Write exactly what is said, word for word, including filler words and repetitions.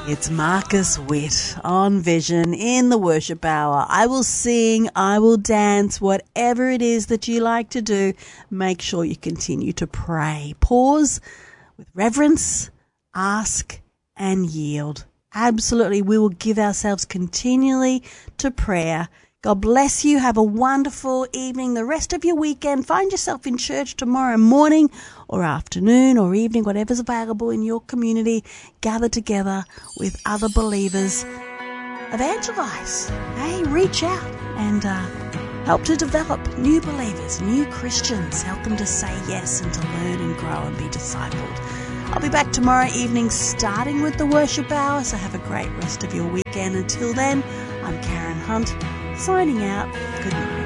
It's Marcus Witt on Vision in the worship hour. I will sing, I will dance, whatever it is that you like to do, make sure you continue to pray. Pause with reverence, ask and yield. Absolutely, we will give ourselves continually to prayer. God bless you. Have a wonderful evening. The rest of your weekend, find yourself in church tomorrow morning or afternoon or evening, whatever's available in your community. Gather together with other believers. Evangelize. Hey, reach out and uh, help to develop new believers, new Christians. Help them to say yes and to learn and grow and be discipled. I'll be back tomorrow evening starting with the worship hour, so have a great rest of your weekend. Until then, I'm Karen Hunt, signing out. Good night.